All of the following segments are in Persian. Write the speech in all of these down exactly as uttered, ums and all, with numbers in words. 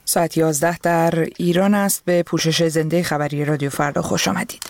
ساعت یازده در ایران است. به پوشش زنده خبری رادیو فردا خوش آمدید.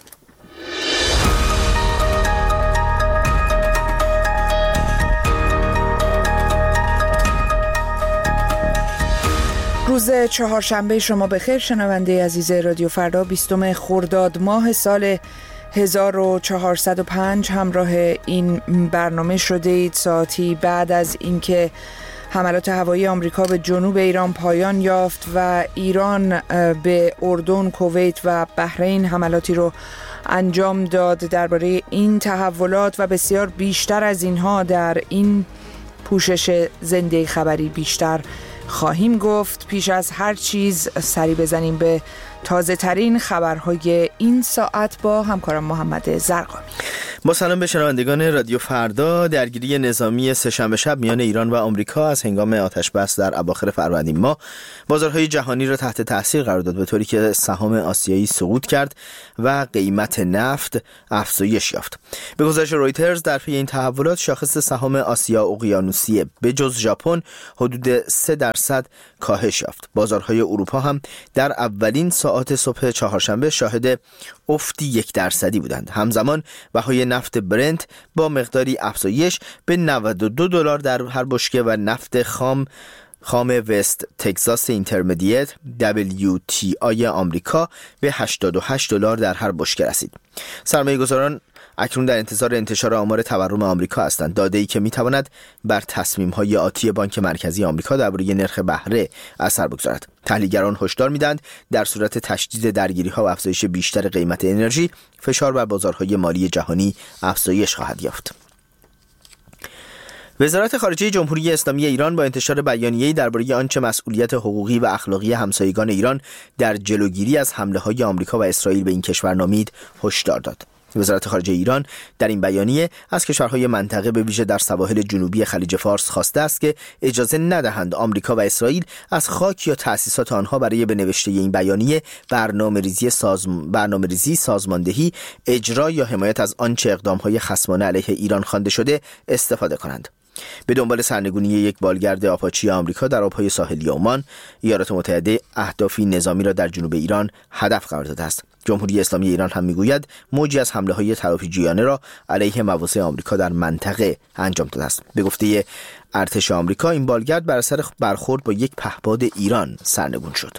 روز چهارشنبه شما بخیر شنونده عزیز رادیو فردا. بیستم خرداد ماه سال هزار و چهارصد و پنج همراه این برنامه شده اید. ساعتی بعد از اینکه حملات هوایی آمریکا به جنوب ایران پایان یافت و ایران به اردن، کویت و بحرین حملاتی رو انجام داد، درباره این تحولات و بسیار بیشتر از اینها در این پوشش زنده خبری بیشتر خواهیم گفت. پیش از هر چیز سری بزنیم به تازه ترین خبرهای این ساعت با همکارم محمد زرقامی. با سلام به شنوندگان رادیو فردا. درگیری نظامی سه‌شنبه شب میان ایران و آمریکا از هنگام آتش بس در اواخر فروردین ماه بازارهای جهانی را تحت تاثیر قرار داد، به طوری که سهام آسیایی سقوط کرد و قیمت نفت افزایش یافت. به گزارش رویترز در پی این تحولات شاخص سهام آسیا اقیانوسیه به جز ژاپن حدود سه درصد کاهش یافت. بازارهای اروپا هم در اولین ساعات صبح چهارشنبه شاهد افتی یک درصدی بودند. همزمان بهای نفت برنت با مقداری افزایش به نود و دو دلار در هر بشکه و نفت خام خام وست تگزاس اینترمدیت دبلیو تی آی آمریکا به هشتاد و هشت دلار در هر بشکه رسید. سرمایه‌گذاران اکنون در انتظار انتشار آمار تورم آمریکا هستند، داده‌ای که می‌تواند بر تصمیم‌های آتی بانک مرکزی آمریکا درباره نرخ بهره اثر بگذارد. تحلیلگران هشدار می‌دهند در صورت تشدید درگیری‌ها و افزایش بیشتر قیمت انرژی، فشار بر بازارهای مالی جهانی افزایش خواهد یافت. وزارت خارجه جمهوری اسلامی ایران با انتشار بیانیه‌ای درباره آنچه مسئولیت حقوقی و اخلاقی همسایگان ایران در جلوگیری از حمله‌های آمریکا و اسرائیل به این کشور نامید، هشدار داد. وزارت خارجه ایران در این بیانیه از کشورهای منطقه به ویژه در سواحل جنوبی خلیج فارس خواسته است که اجازه ندهند آمریکا و اسرائیل از خاک یا تأسیسات آنها برای به نوشته این بیانیه برنامه‌ریزی سازم... برنامه‌ریزی سازماندهی، اجرا یا حمایت از آنچه اقدام‌های خصمانه علیه ایران خوانده شده استفاده کنند. به دنبال سرنگونی یک بالگرد آپاچی آمریکا در آبهای ساحلی عمان، ایالات متحده اهدافی نظامی را در جنوب ایران هدف قرار داده است. جمهوری اسلامی ایران هم میگوید موجی از حمله‌های تلافی‌جویانه را علیه مواضع آمریکا در منطقه انجام داده است. به گفته ارتش آمریکا این بالگرد بر اثر برخورد با یک پهپاد ایران سرنگون شد.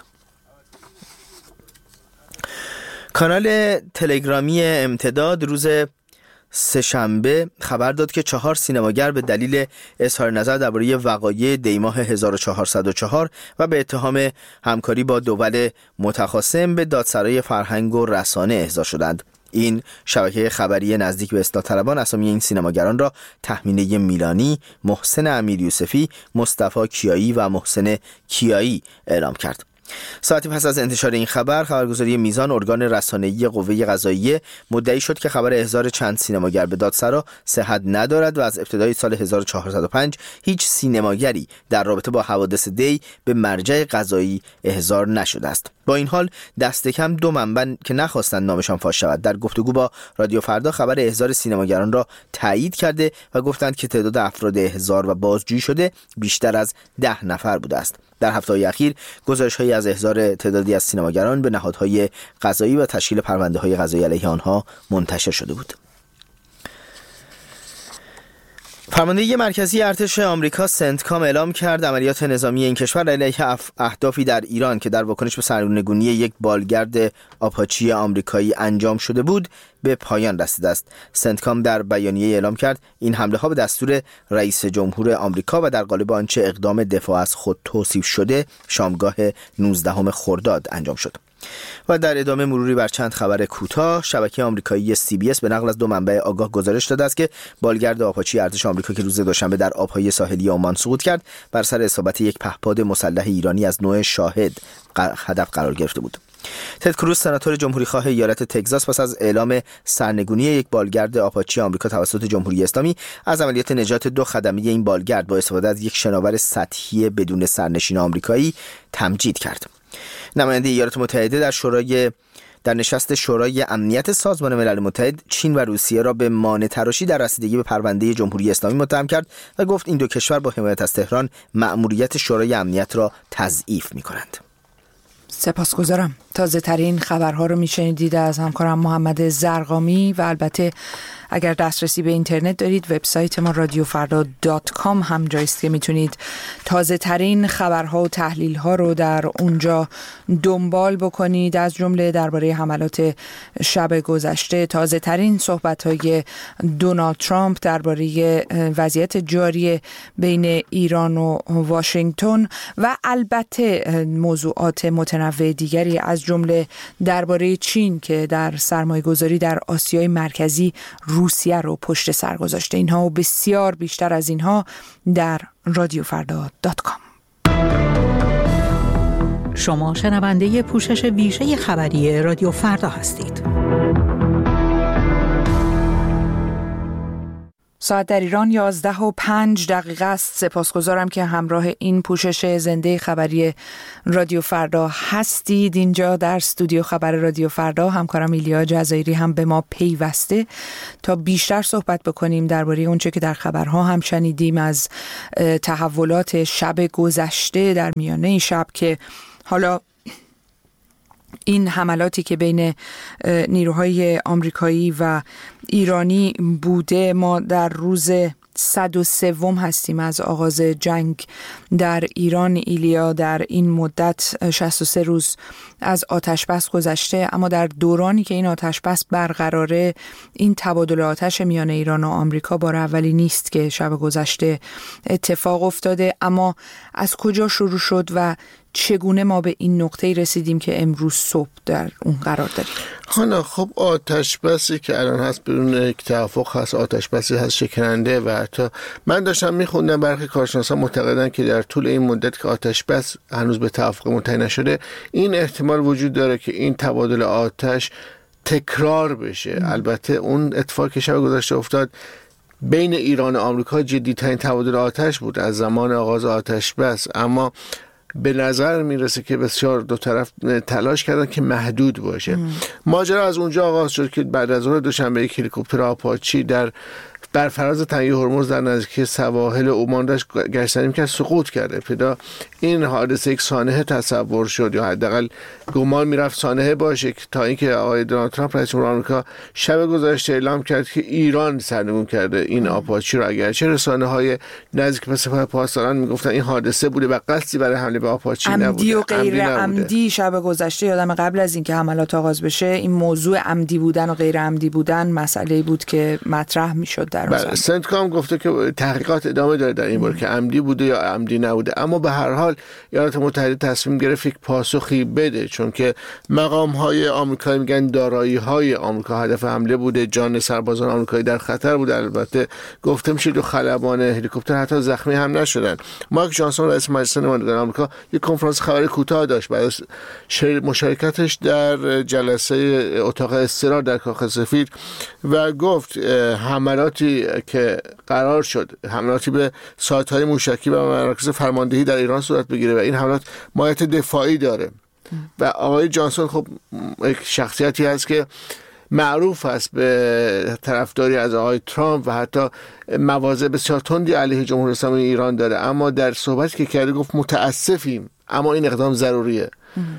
کانال تلگرامی امتداد روز سه‌شنبه خبر داد که چهار سینماگر به دلیل اظهار نظر درباره وقایع دیماه هزار و چهارصد و چهار و به اتهام همکاری با دول متخاصم به دادسرای فرهنگ و رسانه احضار شدند. این شبکه خبری نزدیک به اصلاح طلبان اسامی این سینماگران را تهمینه میلانی، محسن امیر یوسفی، مصطفی کیایی و محسن کیایی اعلام کرد. ساعتی پس از انتشار این خبر، خبرگزاری میزان ارگان رسانه‌ای قوه قضاییه مدعی شد که خبر احضار چند سینماگر به دادسرا صحت ندارد و از ابتدای سال هزار و چهارصد و پنج هیچ سینماگری در رابطه با حوادث دی به مرجع قضایی احضار نشده است. با این حال دست کم دو منبع که نخواستند نامشان فاش شود در گفتگو با رادیو فردا خبر احضار سینماگران را تایید کرده و گفتند که تعداد افراد احضار و بازجویی شده بیشتر از ده نفر بوده است. در هفته‌های اخیر گزارش‌هایی از احضار تعدادی از سینماگران به نهادهای قضایی و تشکیل پرونده‌های قضایی علیه آنها منتشر شده بود. فرمانده مرکزی ارتش آمریکا سنتکام اعلام کرد عملیات نظامی این کشور علیه اهدافی در ایران که در واکنش به سرنگونی یک بالگرد آپاچی آمریکایی انجام شده بود به پایان رسیده است. سنتکام در بیانیه اعلام کرد این حمله ها به دستور رئیس جمهور آمریکا و در قالب آنچه اقدام دفاع از خود توصیف شده شامگاه نوزدهم خرداد انجام شد. و در ادامه مروری بر چند خبر کوتاه، شبکه آمریکایی سی بی اس به نقل از دو منبع آگاه گزارش داده است که بالگرد آپاچی ارتش آمریکا که روز دوشنبه در آبهای ساحلی عمان سقوط کرد بر سر اصابت یک پهپاد مسلح ایرانی از نوع شاهد هدف قرار گرفته بود. تد کروز سناتور جمهوریخواه ایالت تگزاس پس از اعلام سرنگونی یک بالگرد آپاچی آمریکا توسط جمهوری اسلامی از عملیات نجات دو خدمه این بالگرد با استفاده از یک شناور سطحی بدون سرنشین آمریکایی تمجید کرد. نماینده ایالات متحده در شورای در نشست شورای امنیت سازمان ملل متحد چین و روسیه را به مانع تراشی در رسیدگی به پرونده جمهوری اسلامی متهم کرد و گفت این دو کشور با حمایت از تهران مأموریت شورای امنیت را تضعیف می‌کنند. سپاسگزارم. تازه ترین خبرها رو میشنیدید از همکارم محمد زرقامی و البته اگر دسترسی به اینترنت دارید وبسایت ما رادیو فردا دات کام هم جاییست که میتونید تازه ترین خبرها و تحلیل ها رو در اونجا دنبال بکنید، از جمله درباره حملات شب گذشته، تازه ترین صحبت های دونالد ترامپ درباره وضعیت جاری بین ایران و واشنگتن و البته موضوعات متنوع دیگری از جمله درباره چین که در سرمایه‌گذاری در آسیای مرکزی روسیه رو پشت سر گذاشته. اینها و بسیار بیشتر از اینها در رادیو فردا دات کام. شما شنونده پوشش ویژه خبری رادیو فردا هستید. ساعت در ایران یازده و پنج دقیقه است. سپاسگزارم که همراه این پوشش زنده خبری رادیو فردا هستید. اینجا در استودیو خبر رادیو فردا همکارم ایلیا جزایری هم به ما پیوسته تا بیشتر صحبت بکنیم درباره اونچه که در خبرها هم شنیدیم از تحولات شب گذشته در میانه شب که حالا این حملاتی که بین نیروهای آمریکایی و ایرانی بوده. ما در روز صد و سوم هستیم از آغاز جنگ در ایران. ایلیا، در این مدت شصت و سه روز از آتش بس گذشته، اما در دورانی که این آتش بس برقراره این تبادل آتش میان ایران و آمریکا بار اولی نیست که شب گذشته اتفاق افتاده. اما از کجا شروع شد و چگونه ما به این نقطه رسیدیم که امروز صبح در اون قرار داریم؟ حالا خب آتش بسی که الان هست بدون یک توافق هست، آتش بسی هست شکننده و حتی من داشتم میخوندم برخی کارشناسان معتقدن که در طول این مدت که آتش بس هنوز به توافق منتهی نشده این احتمال وجود داره که این تبادل آتش تکرار بشه. ام. البته اون اتفاقی که شب گذشته افتاد بین ایران و آمریکا جدی‌ترین تبادل آتش بود از زمان آغاز آتش بس، اما به نظر میرسه که بسیار دو طرف تلاش کردن که محدود باشه. ماجرا از اونجا آغاز شد که بعد از ظهر دوشنبه یک هلیکوپتر آپاچی در بر فراز تنگه هرمز در نزدیکی سواحل عمان داشت گشتن می‌کرد، سقوط کرد. ابتدا این حادثه یک سانحه تصور شد یا حداقل گمان میرفت سانحه باشه تا اینکه آقای دونالد ترامپ رئیس جمهور آمریکا شب گذشته اعلام کرد که ایران سرنگون کرده این آپاچی رو. اگرچه رسانه‌های نزدیک به سپاه پاسداران میگفتن این حادثه بوده و قصدی برای حمله به آپاچی نبوده، عمدی و غیر عمدی. شب گذشته یادم قبل از اینکه حملات آغاز بشه این موضوع عمدی بودن و غیر عمدی بودن مسئله بود که مطرح میشد. بله، سنتکام گفته که تحقیقات ادامه داره در این باره که عمدی بوده یا عمدی نبوده، اما به هر حال ایالات متحده تصمیم گرفت یک پاسخی بده، چون که مقام‌های آمریکایی میگن دارایی‌های آمریکا هدف حمله بوده، جان سربازان آمریکایی در خطر بوده. البته گفته میشه دو خلبان هلیکوپتر حتی زخمی هم نشدن. مایک جانسون رئیس مجلس نمایندگان آمریکا یک کنفرانس خبری کوتاه داشت بعد از مشارکتش در جلسه اتاق اضطرار در کاخ سفید و گفت حملاتی که قرار شد حملاتی به سایت‌های موشکی و مراکز فرماندهی در ایران صورت بگیره و این حملات ماهیت دفاعی داره. و آقای جانسون خب یک شخصیتی هست که معروف است به طرفداری از آقای ترامپ و حتی مواضع بسیار تندی علیه جمهوری اسلامی ایران داره، اما در صحبتی که کرده گفت متاسفیم اما این اقدام ضروریه.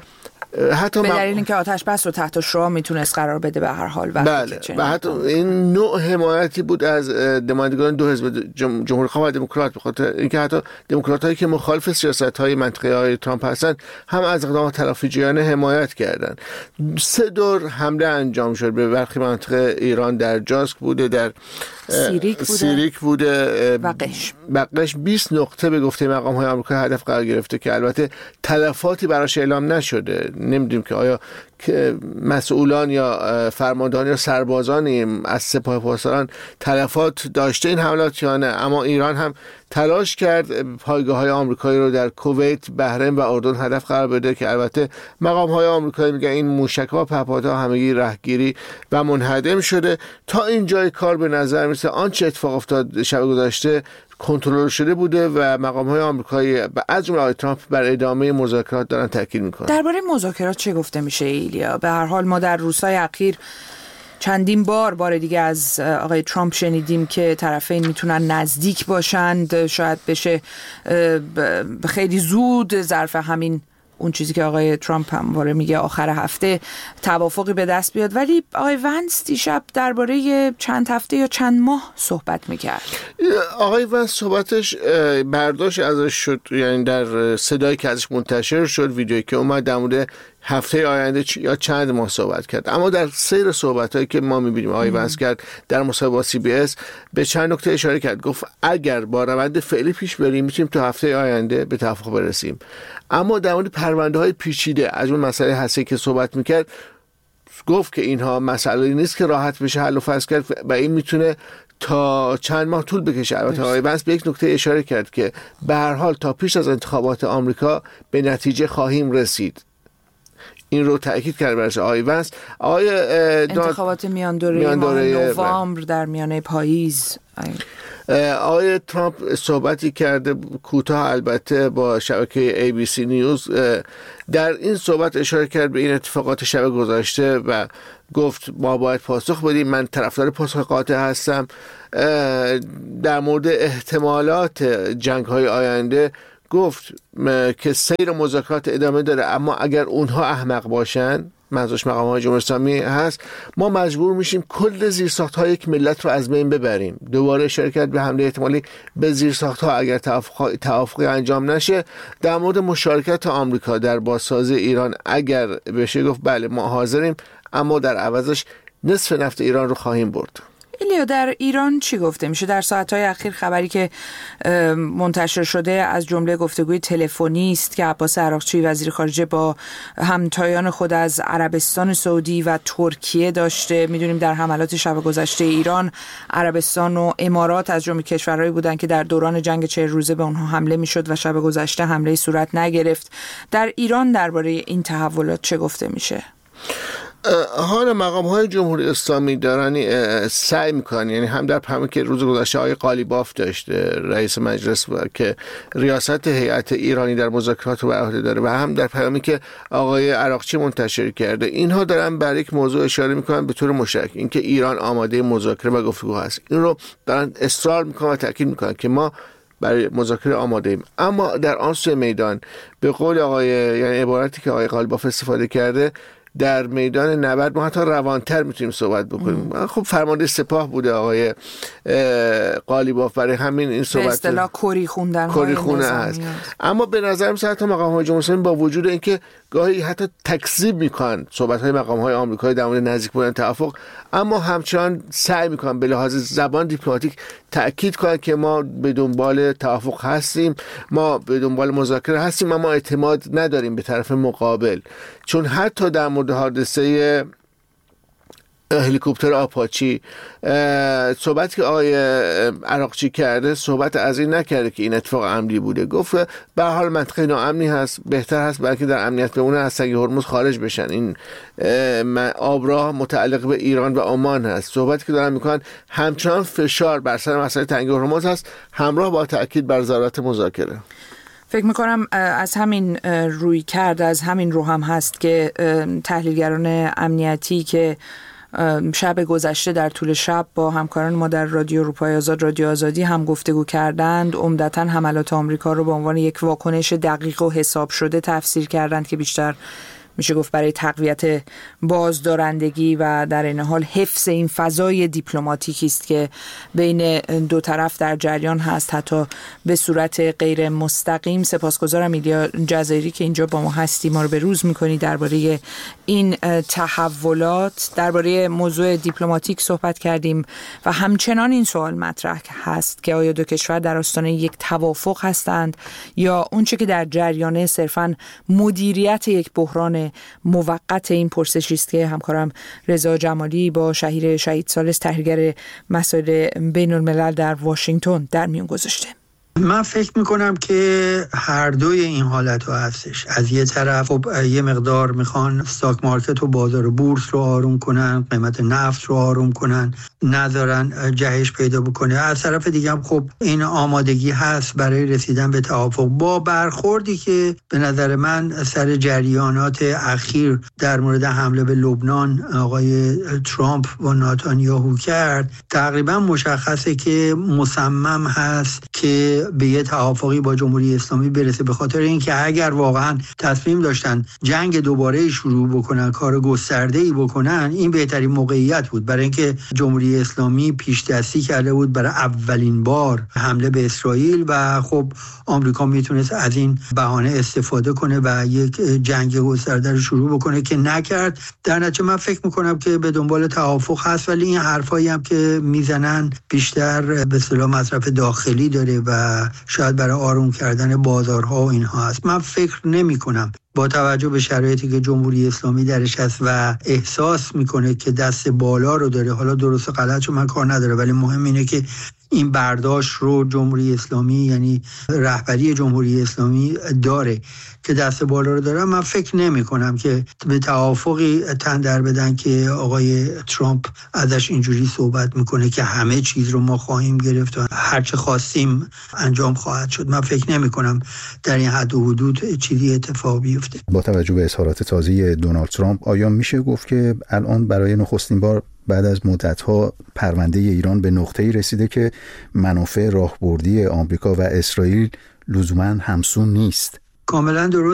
حتی به دلیل اینکه آتش بس رو تحت شعاع میتونست قرار بده به هر حال. بله، و حتی این نوع حمایتی بود از نمایندگان دو حزب جمهوری خواه و دموکرات، به خاطر اینکه حتی دموکرات‌هایی که مخالف سیاست‌های منطقه های ترامپ هستند هم از اقدامات تلافیجویانه حمایت کردند. سه دور حمله انجام شد به برخی مناطق ایران، در جاسک بوده، در سیریک بوده, سیریک بوده و قش. بقیش بیست نقطه به گفته مقام‌های آمریکا هدف قرار گرفته که البته تلفاتی براش اعلام نشده. نمیدونیم که آیا که مسئولان یا فرماندهان یا سربازانی از سپاه پاسداران تلفات داشته این حملات یا نه، اما ایران هم تلاش کرد پایگاه‌های آمریکایی رو در کویت، بحرین و اردن هدف قرار بده که البته مقام‌های آمریکایی میگن این موشک‌ها و پهپادها همگی رهگیری و منهدم شده. تا اینجای کار به نظر میرسه آنچه اتفاق افتاد شب گذشته کنترل شده بوده و مقام‌های آمریکایی و از جمله آقای ترامپ بر ادامه مذاکرات دارن تاکید میکنن. درباره مذاکرات چه گفته میشه ایلیا؟ به هر حال ما در روزهای اخیر چندین بار بار دیگه از آقای ترامپ شنیدیم که طرفین میتونن نزدیک باشند، شاید بشه خیلی زود ظرف همین اون چیزی که آقای ترامپ هم واره میگه آخر هفته توافقی به دست بیاد. ولی آقای ونس دیشب درباره چند هفته یا چند ماه صحبت میکرد. آقای ونس صحبتش برداشت ازش شد، یعنی در صدایی که ازش منتشر شد، ویدیویی که اومد در مورد هفته آینده یا چند ماه صحبت کرد. اما در سیر صحبتایی که ما میبینیم آقای ونس کرد در مصاحبه با سی بی اس به چند نکته اشاره کرد. گفت اگر با روند فعلی پیش بریم میتونیم تا هفته آینده به توافق برسیم، اما در مورد پرونده‌های پیچیده از اون مسئله هستی که صحبت میکرد گفت که اینها مسئله نیست که راحت بشه حل و فصل کرد و این میتونه تا چند ماه طول بکشه. البته آقای ونس به یک نکته اشاره کرد که به هر حال تا پیش از انتخابات آمریکا به نتیجه خواهیم رسید. این رو تأکید کرد برای آقای ونس. آقای انتخابات میان دوره ماه نوامبر در میانه پاییز. آقای ترامپ صحبتی کرده کوتاه البته با شبکه ای بی سی نیوز. در این صحبت اشاره کرد به این اتفاقات شب گذشته و گفت ما باید پاسخ بدیم. من طرفدار پاسخ قاطع هستم. در مورد احتمالات جنگ‌های آینده گفت که سیر مذاکرات ادامه داره، اما اگر اونها احمق باشن، منظورش مقام‌های جمهوری اسلامی هست، ما مجبور میشیم کل زیرساخت‌های یک ملت رو از بین ببریم. دوباره اشاره کرد به حمله احتمالی به زیرساخت‌ها اگر توافق توافقی انجام نشه. در مورد مشارکت آمریکا در بازسازی ایران اگر بشه گفت بله ما حاضریم، اما در عوضش نصف نفت ایران رو خواهیم برد. ایلیا در ایران چی گفته میشه؟ در ساعتهای اخیر خبری که منتشر شده از جمله گفتگوی تلفنی است که عباس عراقچی وزیر خارجه با همتایان خود از عربستان سعودی و ترکیه داشته. میدونیم در حملات شب گذشته ایران، عربستان و امارات از جمله کشورهایی بودند که در دوران جنگ چهل روزه به اونها حمله میشد و شب گذشته حمله صورت نگرفت. در ایران درباره این تحولات چه گفته میشه؟ حالا مقام های جمهوری اسلامی دارن سعی میکنن، یعنی هم در پیامی که روز گذشته آقای قالیباف داشته رئیس مجلس که ریاست هیئت ایرانی در مذاکرات رو بر عهده داره و هم در پیامی که آقای عراقچی منتشر کرده، اینها دارن بر یک موضوع اشاره میکنن به طور مشترک، اینکه ایران آماده مذاکره و گفتگو هست. این رو دارن اصرار میکنن و تاکید میکنن که ما برای مذاکره آماده ایم. اما در آن سوی میدان به قول آقای، یعنی عبارتی که آقای قالیباف استفاده کرده، در میدان نبرد ما حتی روانتر میتونیم صحبت بکنیم. خب فرمانده سپاه بوده آقای قالیباف، برای همین این صحبت به اصطلاح کری خوندن کری خونه هست. اما به نظر میاد حتی مقام های جمهوری اسلامی با وجود اینکه گاهی حتی تکذیب میکنن صحبت های مقام های آمریکایی در مورد نزدیک بودن توافق، اما همچنان سعی میکنن به لحاظ زبان دیپلماتیک تاکید کنن که ما به دنبال توافق هستیم، ما به دنبال مذاکره هستیم، اما اعتماد نداریم به طرف مقابل. چون حتی در مورد حادثه هلیکوپتر آپاچی صحبت که آقای عراقچی کرده، صحبت از این نکرده که این اتفاق عمدی بوده. گفت به حال منطقه ناامنی هست، بهتر هست بلکه در امنیت بمونه، از سنگ هرمز خارج بشن. این آبراه متعلق به ایران و عمان هست. صحبتی که دارن میکنن همچنان فشار بر سر مسئله تنگ هرمز هست، همراه با تاکید بر ضرورت مذاکره. فکر میکنم از همین روی کرد، از همین رو هم هست که تحلیلگران امنیتی که شب گذشته در طول شب با همکاران ما در رادیو اروپای آزاد، رادیو آزادی هم گفتگو کردند، عمدتاً حملات آمریکا رو به عنوان یک واکنش دقیق و حساب شده تفسیر کردند که بیشتر میشه گفت برای تقویت بازدارندگی و در این حال حفظ این فضای دیپلماتیکی است که بین دو طرف در جریان هست، حتی به صورت غیر مستقیم. سپاسگزارم ایلیا جزایری که اینجا با ما هستی، ما رو به روز میکنی درباره این تحولات. درباره موضوع دیپلماتیک صحبت کردیم و همچنان این سوال مطرح هست که آیا دو کشور در آستانه یک توافق هستند یا اونچه که در جریانه صرفاً مدیریت یک بحران موقت. این پرسشی است که همکارم رضا جمالی با شهیر شهید ثالث، تحلیلگر مسائل بین الملل در واشنگتن، در میون گذاشته. من فکر میکنم که هر دوی این حالت ها هستش. از یه طرف خب یه مقدار میخوان استاک مارکت و بازار بورس رو آروم کنن، قیمت نفت رو آروم کنن، ندارن جهش پیدا بکنه. از طرف دیگه هم خب این آمادگی هست برای رسیدن به توافق، با برخوردی که به نظر من سر جریانات اخیر در مورد حمله به لبنان آقای ترامپ و نتانیاهو کرد. تقریبا مشخصه که مصمم هست که به یه توافقی با جمهوری اسلامی برسه، به خاطر اینکه اگر واقعا تصمیم داشتن جنگ دوباره شروع بکنن، کار گسترده‌ای بکنن، این بهترین موقعیت بود، برای اینکه جمهوری اسلامی پیش دستی کرده بود برای اولین بار حمله به اسرائیل و خب آمریکا میتونست از این بهانه استفاده کنه و یک جنگ گسترده رو شروع بکنه که نکرد. در نتیجه من فکر میکنم که به دنبال توافق هست، ولی این حرفایی هم که میزنن بیشتر به اصطلاح مصرف داخلی داره و شاید برای آروم کردن بازارها و اینها هست. من فکر نمی کنم با توجه به شرایطی که جمهوری اسلامی درش هست و احساس میکنه که دست بالا رو داره، حالا درست و غلط رو من کار نداره، ولی مهم اینه که این برداشت رو جمهوری اسلامی یعنی رهبری جمهوری اسلامی داره که دست بالا رو داره. من فکر نمی کنم که به توافقی تن در بدن که آقای ترامپ ازش اینجوری صحبت میکنه که همه چیز رو ما خواهیم گرفت و هر چه خواستیم انجام خواهد شد. من فکر نمی کنم در این حد و حدود چیزی اتفاق بیفته. با توجه به اظهارات تازه دونالد ترامپ، آیا میشه گفت که الان برای نخستین بار بعد از مدت‌ها پرونده ایران به نقطه‌ای رسیده که منافع راهبردی آمریکا و اسرائیل لزوماً همسو نیست؟ کاملا درست.